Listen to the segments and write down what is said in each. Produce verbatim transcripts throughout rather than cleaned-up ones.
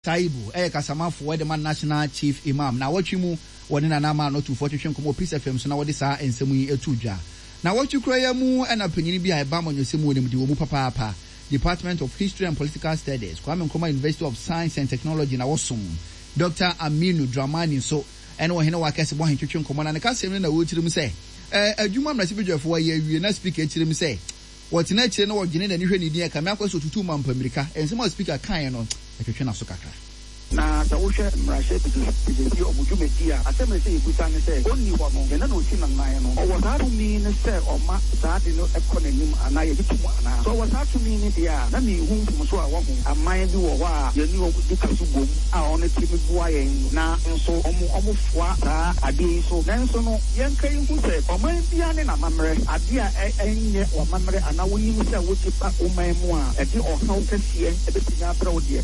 Taibu eh kasamafo we the man national chief imam na watwi mu woni na na ma no two forty twetwe Peace F M so na wodi saa ensemu yi etudwa na watwi kura ya mu ena panyini bi a eba manyosemu woni mdi wo mu papa papa Department of History and Political Studies Kwame Nkrumah University of Science and Technology na wosum Doctor Aminu Dramani so ene wo hene wa kase bo hentwetwe nkomo na ne kasem na wo tirim se eh adwuma mrase bidwafo ya wie na speaker tirim se woti na kire na wo gene na ni hwe ni din ka me akwaso tutu ma mpamirika ensema speaker kan no etwetwe na so kakra na sa wo hwe mrase bidwafo omudwumedi a asem se ikusa ne se onni wo no na no ti na nan no o wo sa tumi ne se o ma sa de no ekononim ana ye bitu ana so wo sa tumi ne dia na mi hu mfum so a wo hu aman bi wo wa ye ni wo di kaso bom a ono timi bua ye na nso omo omo foa sa ade so nanso no yen kai hu se oman bia ne na mamre ade a enye wo mamre ana wo nim se wo ti pa oman mu a e di o hawo kase e be tinya pra wo die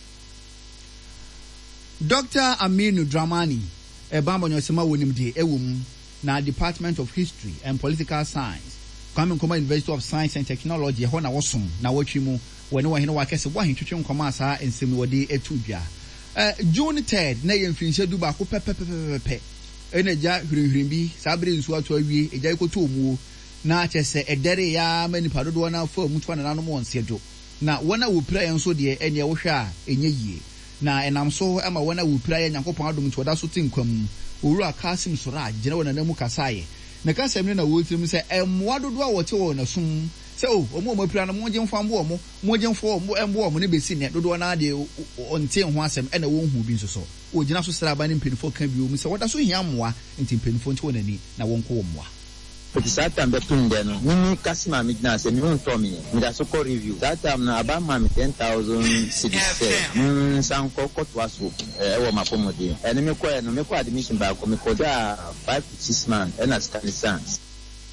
Doctor Aminu Dramani Ebambo Nyosema wonimde ewum na Department of History and Political Science Kwame Nkrumah University of Science and Technology ho na wosum na watwi mu wone wo hene wakese wo hentwetwe nkoma asa ensem wode etudwa eh June third na yemfinhye du ba ko pepepepepe ene ja hwirinhwirin bi sabre nsu ato awie eja ikoto omuo na kyese edere ya manipa dodo na fa mutu na nanom wonsedo na wona wo pira yenso de ene wo hwe a enye yie na enam so ema wona wupira ya Nyankopon adom nti oda so tinkwam owura Kasim Sora gina wona namu kasaye na kasem ne na wotirim se emwa dodo a wote wo na sum se o omo omo pira na mo gye mfa mbo omo mo gye mfa omo embo omo ne besi ne dodo na de onte ho asem ena wo hu bi nso so o gina so sra ba ne mpinfo kan bi o mu se woda so hia mmoa nti mpinfo nti wona ni na wonko wo mmoa But that time between them, Mimi Kasima Midnas and you told me, with a so called review. That time now about my ten thousand cities. Hmm, some court was book, eh, my pomodi. And me quite no me quite admission back, me koda five to six months, and as can sense.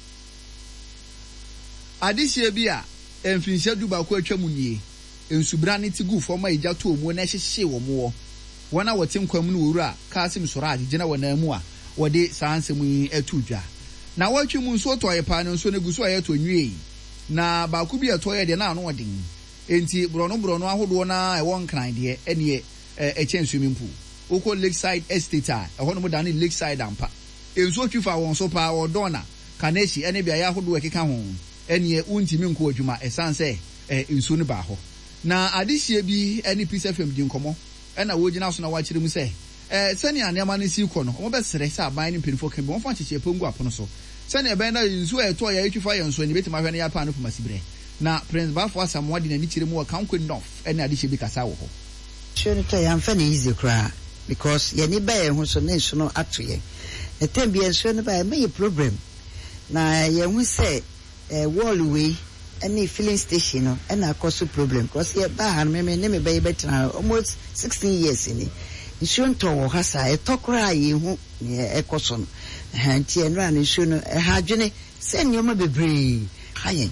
Adishie bia, emfinhye du ba ko atwa munie. Ensubra ne ti gu fo ma ija to omu na hyehye wo mo. Wona wote nkwam no wura Kasim Sora agina wona mu a, wode sansem yi etudwa. Na watwi mu nso toye pa ne nso ne guso ayeto nwie na ba ku bi etoye de na ano odin enti brono brono ahodo na e won kran de ene e chen swimming pool oko Lakeside Estate a e hono mo da ne Lakeside ampa enso twifa won so pa odona kaneshi ene bia ya ahodo ekeka ho ene untimi nko adwuma esanse e enso ne ba ho na adehie bi ene Peace F M di nkomo e na wogina so na wa kire mu se eh sani anema ne si ko no mo be sere sa ban ne mpinfo kan bi won fa kyekye pongu apono so sani ebe na nsu eto ya etwifa ye nso ni betima hwe ne ya pa no fuma sibre na Prince Bafo Asamoah di na ni kire mu kanko enough ene ade hye bi kasa wo ho sure to ya mfa ne easy kra because ye ni ba ye ho so ne nso no ato ye etem bi enso ne ba ye me problem na ye hu se eh wall way any filling station no and akoso problem because ye ba han me me ne me ba ye betra almost sixteen years ni nsuo to wo hasa etokra ye hu ne ekoso no hanti enra ne nsuo no ha dwene se nyoma bebre hayen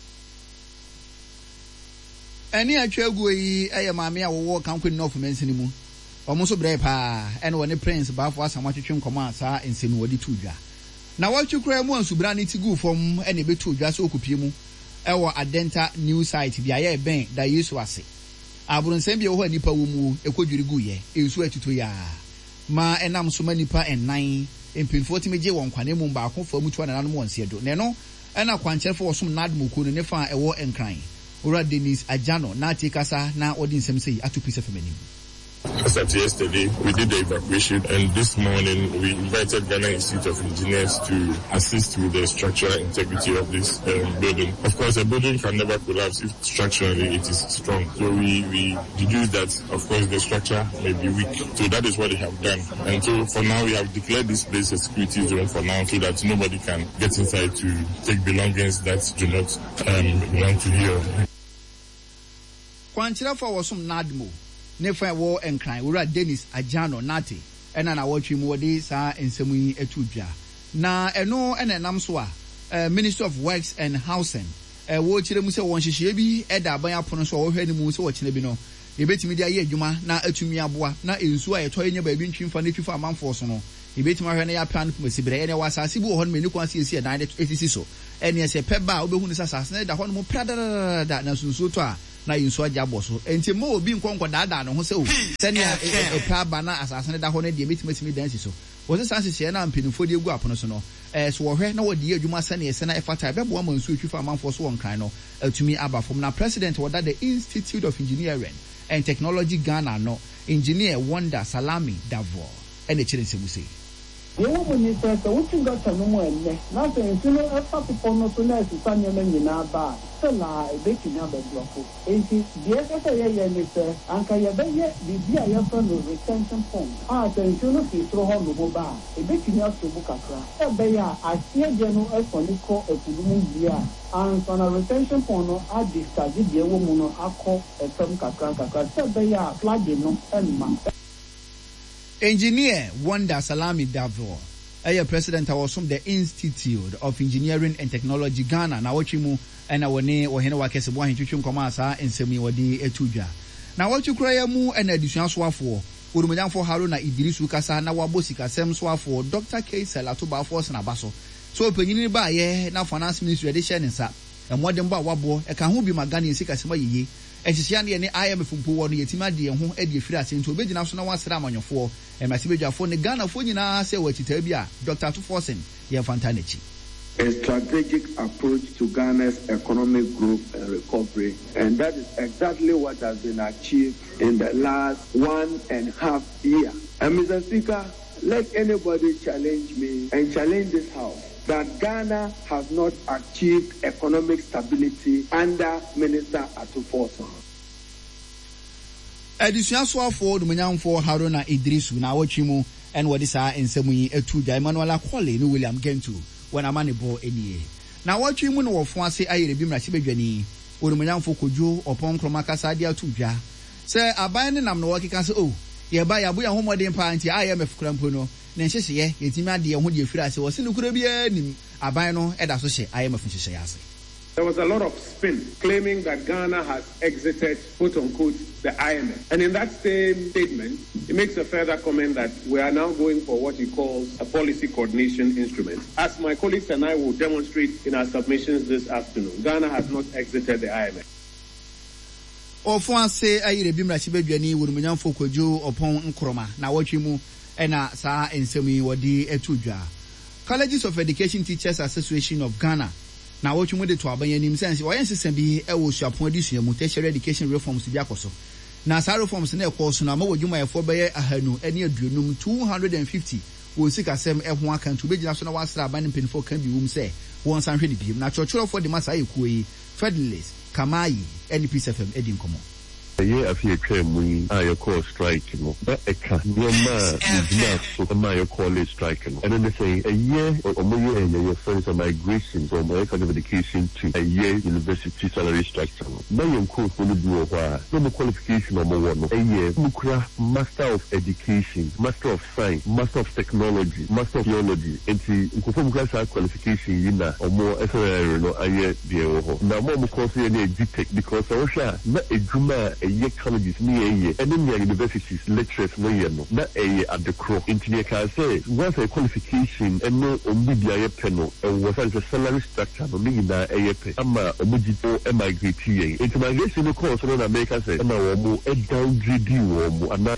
eni atwagu yi eye maame a wo kanko no of mensini mu omo so bre pa ene woni Prince Bafo Asamoah twetwe nkoma asa ensemi wodi tudwa na watwekura mu ansubra ne tigu fom ene betudwa so okupie mu ewo Adenta new site bia ye ben da Yesu ase aburunsem bia wo nipa wo mu ekodwiri guye ensu atuto ya ma enam so manipa ennan empinfo ti meje won kwane mu ba ko fa mutu na nanom wonse do ne no ena kwankyerefo wosom nadmo no ne fa ewo enkran ora Dennis Ajano na tikasa na odi nsem sei atu Peace F M anim. As at yesterday, we did the evacuation, and this morning we invited Ghana Institute of Engineers to assist with the structural integrity of this um, building. Of course, a building can never collapse if structurally it is strong. So we, we deduce that, of course, the structure may be weak. So that is what they have done. And so for now, we have declared this place a security zone for now so that nobody can get inside to take belongings that do not um, belong to here. Kwankyerefo wosom nadmo ne fa wo enkran wura Dennis Ajano nate ena na watwi mu wodi sa ensemu yi etudwa na eno ena nam so a uh, Ministry of Works and Housing uh, wo kire mu se won hihye bi eda aban apono so wo hwe ni mu se wo kire bi no ebetimi dia ye adwuma na atumi aboa na ensu a yeto enya ba bi ntwimfa ne twifa amanfo so no ebetimi ahwe na ya plan ko masibere ene wasase bu ho no meni kwanse esi dan etisi so ene se peba obehu ni sasa na da ho no prada na sunsu to a na yinso agya boso enti mo obi nkonko daada no ho se o sene e pa ba na asase ne da ho ne de metimatimi dansi so wo se sanse se na mpinifo de egu apono so no eh so wo hwe na wo de adwuma sene e sene e fata be bo amansu etwifa amanfo so won kan no atumi aba from na president woda the Institute of Engineering and Technology Ghana no engineer Wonder Salami Davo ene chire se musi yewo muni se se wuti gata no mo enne na se ntino e fa people no so na esisa nyema nyina ba se la e be kinya be bloko enti die se se ye ye ni se anka ye be ye bibia ye fa no retention pond a se ntino fi tro ho no mo ba e be kinya so bu kakra e be ya asie je no e so ni ko e kudumu bia and so na retention pond no a discharge die wo mu no akọ e fam kakra kakra se be ya flag no e ma Engineer Wonder Salami Davo, a president was from the Institute of Engineering and Technology Ghana. Na wachimu ena wone ohene wakese bo ahintwetwem komasa ensemi wode etuja. Na wachu kraya mu ena adusua soafo, urumanyamfo Haruna Idrisu kasa na wabosika sem soafo Doctor K Selatoba Force na baso. So penyini ba ye na finance ministry de share nsa. Emodem ba wabo e kan ho bi magane nsika sema yeye. Ehihia ne ne I M F mpo wo no yetima de ho e de firi ase nto obegina so na wasra amanyofo e masibedwafo ne Ghana fo nyina se wachita bia Doctor Tuforsen ye Fantanachi. A strategic approach to Ghana's economic growth and recovery, and that is exactly what has been achieved in the last one and a half year. And Mister Speaker, let anybody challenge me and challenge this House that Ghana has not achieved economic stability under Minister Atuforsen. Additional for Dumanyamfo Haruna Idrisu na wachimu and what is our ensemu etuja Emmanuel Akwale no William Gentu when a money ball any. Now wachimu no wafwase ayire bimra sibedwani Dumanyamfo kojo opon kromaka sadia tuja. Say abane nam no wakika se oh ye ba ya bo ya homode mpa anti I M F krampo no na nhyehyɛ ye yetimi ade ho de afiri ase wo se nukura bia nim aban no eda so hye I M F nhyehyɛ ase. There was a lot of spin claiming that Ghana has exited, quote unquote, the I M F. And in that same statement, he makes a further comment that we are now going for what he calls a policy coordination instrument. As my colleagues and I will demonstrate in our submissions this afternoon, Ghana has not exited the I M F. Ofo ase ayire bimra sibedwani wurumunyamfo kojo opon nkroma na watwimu ena saa ensemi wodi etudwa. Colleges of Education Teachers Association of Ghana na watwimu de to abanyanim sense wo yensesem bi e wo suapon adisua mu tertiary education reforms bi akoso. Na saa reforms na ekoso na ma wodwuma yefo beye ahanu ene aduonum two hundred fifty wo sikasem e ho akantu begina so na wasra aban mpinfo kan bi wum se won san hwe ni bi na chochorofo de masa yekuo yi Federalist Kamayi N P C F M Edin Komo. Ye afie twa mu yi a ye call strike no ba eka nioma idina so ma ye call strike no and then say a year omo ye ye ye friends of migration from economic education to a year university salary structure no ba ye nko fo no bi wo ha no mo qualification omo wo no a year mukura master of education, master of science, master of technology, master of theology enti nko fo mukura sa qualification yi na omo esere no aye de wo ho na mo mo course ye na edtech because o sha na edwuma ye colleges ni ye and then universities lecturers no ye no na eh at the crow engineer can say once a qualification and no ombibia ye peno e was a salary structure no ni na eh pe ama omujito e migrate ye it migration no course no na America say na wo mo e downgrade wo mo ana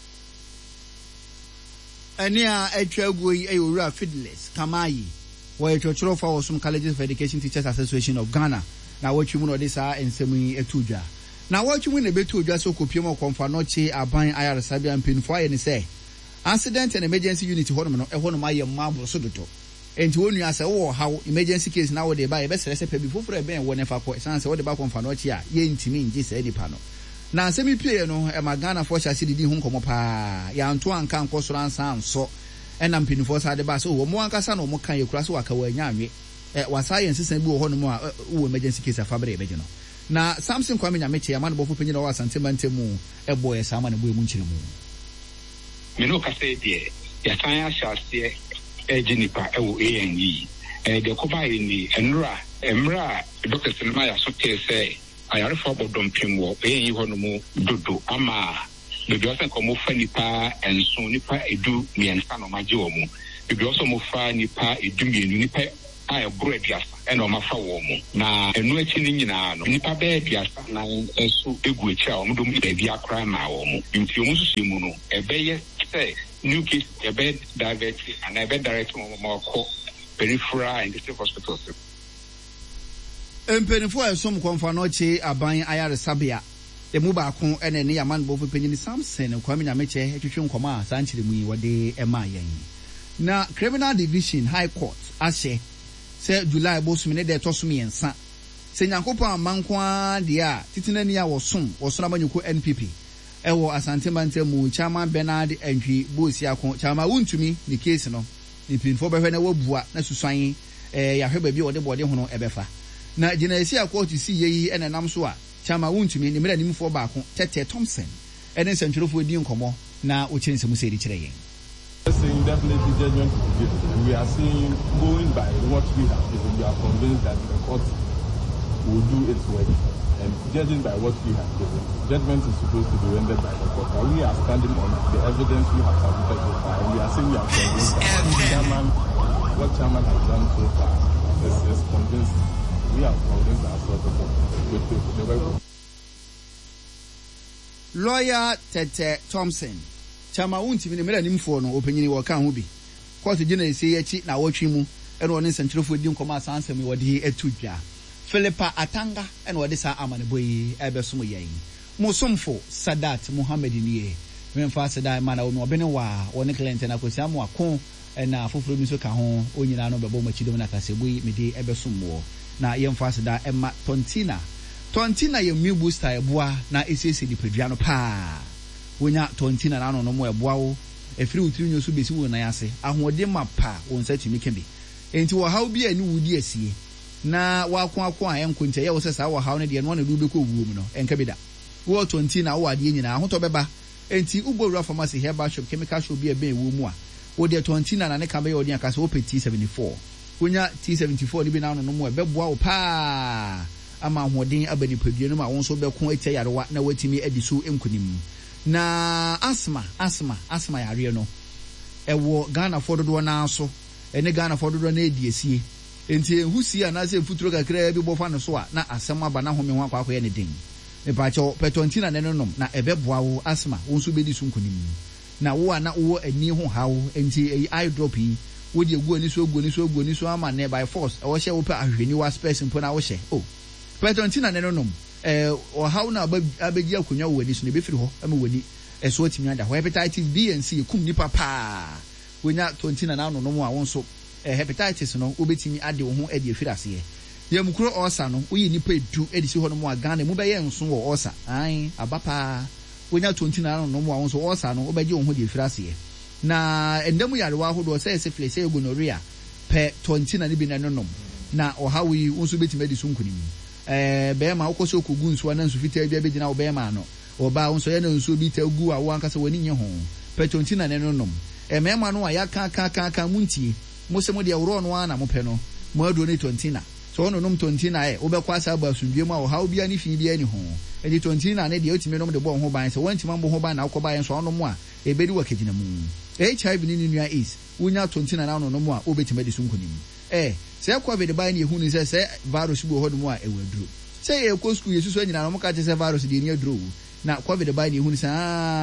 ani a etwago yi eyura Fidelis Kamayi wo etwotro for some Colleges of Education Teachers Association of Ghana na watwimu no this a ensemi etudwa. Na watching the betu just so copium confa no che aban ayar sabia mpin for any say accident and emergency unit hono no e hono ma ye mabro so doto enti wonu ase wo how emergency case na wo de ba e be sere se pe bi foforo e ben wo ne fa ko san se wo de ba confa no che a ye ntimi ngi se di pa no na asemi pie no e magana for chase didi hu nkomo pa ya nto anka nkosoro ansa anso e na mpin for sa de ba so wo mo anka sa no mo kan ye kura so waka wa nya anwe e wasa ye nsesa bi wo hono mo a wo emergency case afabre e be no na Samson Kwame Nyameche amana bofo penyi na wa santema ntemu ebo ye sama na bo emu nkyire mu me no ka say de ya san ahyase e jinipa e wo A N E e de ko ba ni enra emra Doctor Sinema ya so te say ayare fo bodom pim wo A N E ho no mu dodo ama de bi osan ko mo fa nipa enso nipa edu miensa no maje wo mu de bi osan mo fa nipa edu mienu nipa a ɛboro aduasa ɛna ɔmafa wɔn mu na ɛno akyi no nyinaa no nnipa bɛyɛ aduasa na nso egu akyi a wɔn dom baabi akora ma wɔn mu nti wɔn nso so mu no ɛbɛyɛ sɛ new case ɛbɛyɛ divert ana ɛbɛyɛ direct wɔn ma ɔkɔ peripheral and district hospitals. Mpenifo ɛsom kɔmfa no kye aban ayaresabea emu baako ɛna ne yaman bofo panyin Samson Kwame Nyameche atwetwe nkɔma a saa nkyere mu yi wɔde ɛma yɛn na criminal division high court ahyɛ sɛ July bosom ne de to som yɛnsa sɛ Nyankopɔn amanko a de a titinani a wɔsom wɔsona manyuko N P P ɛwɔ Asante Mantamu Chairman Bernard Entwi Bosi akon chama wuntumi ne case no mpinfo bɛhwɛ na wabua na susuan eh yahwɛ ba bi wɔde bɔde ho no ɛbɛfa na gyinaesi akɔɔto si yeyi ɛna nam so a chama wuntumi ne mera nimfo baako Tete Thompson ɛne nsɛntwerɛfo di nkɔmɔ na wɔkyerɛ nsɛm sɛ di kyerɛ yɛn. Saying definitely judgment to be given. We are saying going by what we have given, we are convinced that the court will do its work. And judging by what we have given, judgment is supposed to be rendered by the court. But we are standing on the evidence we have submitted so far, and we are saying we are convinced that chairman, what chairman has done so far is, is convinced. We are convinced ourselves with the work. Lawyer Tete Thompson. Chama wuntimi ne mera nimfo no opanyini wo ka ho bi court gina ese yachi na wotwe mu ene woni sentrefo di nkoma asansem wode atudwa Philippa Atanga ene wode sa amane boyi ebesom yen musomfo Sadat Muhammad niye memfa Sadat mana wo obene wa woni client na kosi amu akon na foforo mi so ka ho onyina no bebo machidom na kaseboyi mede ebesom wo na yemfa Sadat emma Tontina Tontina ye mu booster eboa na esese di pedua no pa wonya Tontina na no no mo eboa wo efiri utiri nyo so besi wo nan ase ahode mapa won sa timi kembe enti wo haw bi ani wudi asie na wakon akon a enko ntia ye wo se sa wo haw ne de no na du be ko wuo mu no enka bi da wo Tontina wo ade nyina ahoto beba enti ubowura pharmacy herbal shop chemical shop bi e ben wo mu a wo de Tontina na ne ka be ye odi aka so T seventy-four wonya T seventy-four ni bi na no no mo e beboa wo pa ama ahoden abani padue no ma won so be ko etia yarewa na watimi adi so enkunim na asma asma asma yare no ewo Ghana fododo na so ene Ghana fododo na ediesie enti ehusi a na se futuro kakra bi bofa no so a na asem aba na home ho akwa akwa ye ne den e pa cho Petontina ne nonom na ebeboa wo asma wo so bedi so nkunim na wo a na wo ani ho hawo enti eye drop yi wo de egu ani so egu ani so egu ani so ama ne by force e wo hye wo pa ahwehni wa space mpo na wo hye oh Petontina ne nonom eh o how na abegi akonwa wo ani so ne be firi ho ama wani eso atimi ada ho hepatitis B and C kum ni papa wonya Tontina na no no mo a won so eh hepatitis no obetimi ade wo ho ade afiri ase ye mukuro osa no wo yi nipa edu edi si ho no mo a Ghana mu be ye nso wo osa an abapa wonya Tontina na no mo a won so osa no obeje wo ho de afiri ase na endemu yarewa hodo se syphilis se gonorrhea pe Tontina ni bi na nonom na o how yi won so betimi adi so nkunim eh bema okoso okugu nso na nso fitaa bia begina wo bema no oba nso ye na nso bi ta gu a wo ankasa wani nye ho Petontina ne no nom eh mema no ya ka ka ka ka muntie mo se mo de woro no ana mo pe no mo adu ne Tontina so ono nom Tontina e wo be kwasa ba sundue mu a wo ha obi ani fi bia ni ho e di Tontina ne de otime nom de bo ho ban se wantima bo ho ban na akoba ye so ono mo a e bedi wa kagina mu H I V ni nua is wonya Tontina na ono nom a obetima de sunkunim eh se COVID ba ni ehunu se se virus bu ho do mu a ewaduro se ye ko school yesu so nyina no ka che se virus de ni aduro na COVID ba ni ehunu se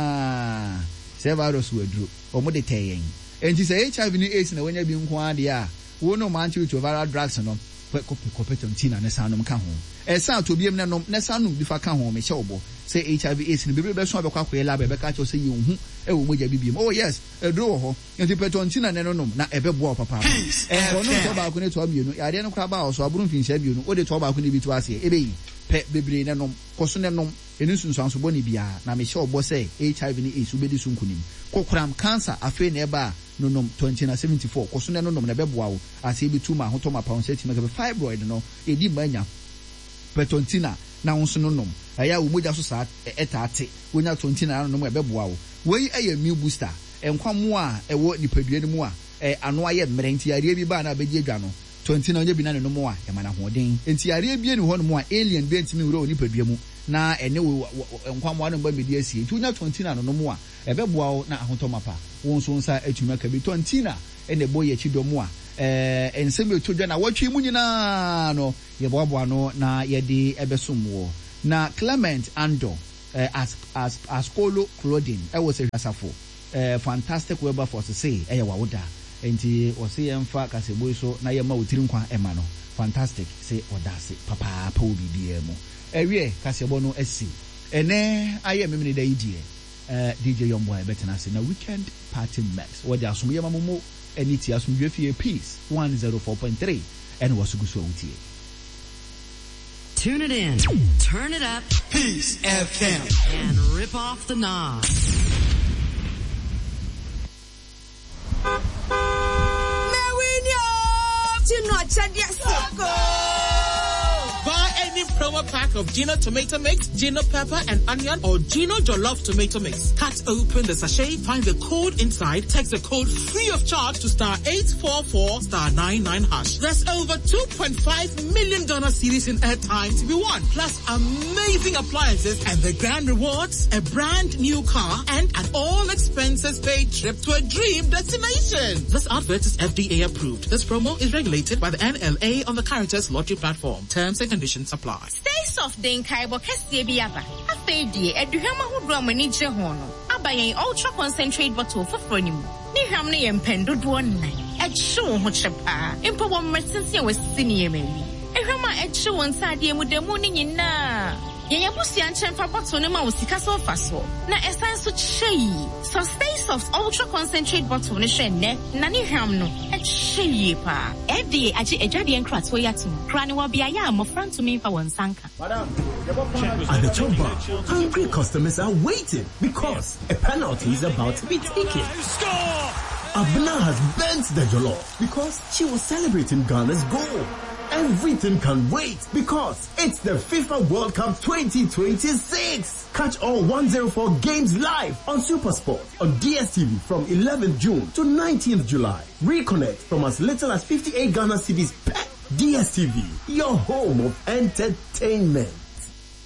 ah se virus waduro o mo de teyen enti se H I V ni AIDS na wanya bi nko ade a wo no man antiretroviral drugs no ko ko Tontina ne sanom ka ho e sa to biem ne no ne sanom bi fa ka ho me hye obo se H I V AIDS ni bebe be so be kwa kwa lab be ka che se ye hu e wo moja bibiem oh yes e dro ho enti Tontina ne no no na e be bo papa e ho no to ba ko ne to abienu yade no kra ba o so aburu mfinhye abienu o de to ba ko ne bi to ase e be yi pe bebre ne nom koso ne nom enu sunsan so boni bia na me hye obo se H I V ni AIDS ubedi sunkunim kokram cancer afi na e ba no nom Tontina seventy-four koso ne no nom na be boa wo ase bi tuma ho to ma pound set me ka fibroid no e di manya Petontina na wonso no nom aya wo moja so sa etate wonya Tontina no nom e be boa wo wei eye mu booster enkwamo a ewo nipadua ni mu a e ano aye mmerenti yare bi ba na abegi adwa no Tontina onye bi na no mo a e mana hoden enti yare bi ni ho no mo a alien bi ntimi wuro nipadua mu na ene wo enkwamo no ba medi asie enti wonya Tontina no mo a e be boa wo na ahoto mapa won so nsa atuma ka bi Tontina ene boye chi do mo a eh ensem eto dwa na watwi mu nyina no ye boaboa no na ye de ebesomwo na Clement Ando eh, as as Ascolo Clothing e was a asafo eh fantastic weber for say e ye wawoda enti o se yemfa kasebo so na ye ma otiri nkwa ema no fantastic say odase papa pa obi bia mu ewie kasebo no asi ene aye memne da idie eh D J Yomboy betena say na weekend party max what they asum yema momo eni ti asum dwefie peace one oh four point three and wasuguso utie. Tune it in, turn it up, Peace F M, and rip off the knob. Buy any promo pack of Gino tomato mix, Gino pepper and onion, or Gino jollof tomato mix. Cut open the sachet, find the code inside, text the code free of charge to star eight four four star nine nine hash. There's over two point five million dollars series in airtime to be won, plus amazing appliances and the grand rewards, a brand new car, and an all expenses paid trip to a dream destination. This advert is F D A approved. This promo is regulated by the N L A on the Caritas Lottery platform. Terms and conditions apply. Stay soft, den kaibo kesiye biyaba. Afedi, eduhama hudwa mani jehono. Abayen ultra concentrate bottle for fronimu. Ni hamne yempendo duonna. Edshu hochepa. Impo wa mersensi wa siniye mewi. Ehama edshu wansadi emu demuni nyina. Yenya busi anchemfa bottle ne ma usika so faso. Na esansu cheyi. So stay soft ultra concentrate bottle ne shenne. Na ni hamno. Edshu pa. F D A aji ejadi enkratwo yatum. Krani wa biaya mo front to me for one sanka. At the top bar, hungry customers are waiting because a penalty is about to be taken. Abna has bent the jollof because she was celebrating Ghana's goal. Everything can wait because it's the FIFA World Cup twenty twenty-six. Catch all one oh four games live on SuperSport on D S T V from eleventh June to nineteenth July. Reconnect from as little as fifty-eight Ghana cedis per D S T V, your home of entertainment.